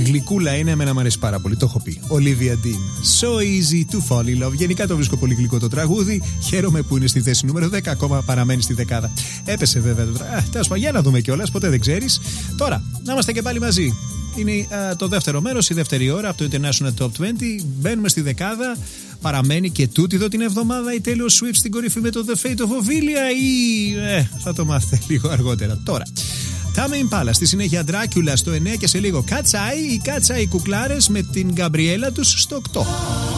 Γλυκούλα είναι, εμένα μου αρέσει πάρα πολύ, το έχω πει. Olivia Dean. So easy to fall in love. Γενικά το βρίσκω πολύ γλυκό το τραγούδι. Χαίρομαι που είναι στη θέση νούμερο 10, ακόμα παραμένει στη δεκάδα. Έπεσε βέβαια το τραγούδι. Τέλος πάντων, για να δούμε κιόλας, ποτέ δεν ξέρεις. Τώρα, να είμαστε και πάλι μαζί. Είναι το δεύτερο μέρος, η δεύτερη ώρα από το International Top 20. Μπαίνουμε στη δεκάδα. Παραμένει και τούτη εδώ την εβδομάδα η Taylor Swift στην κορυφή με το The Fate of Ophelia ή θα το μάθετε λίγο αργότερα. Τώρα, Tame Impala, στη συνέχεια Dracula στο 9 και σε λίγο Cat's Eye, οι Cat's Eye κουκλάρες με την Γκαμπριέλα τους στο 8.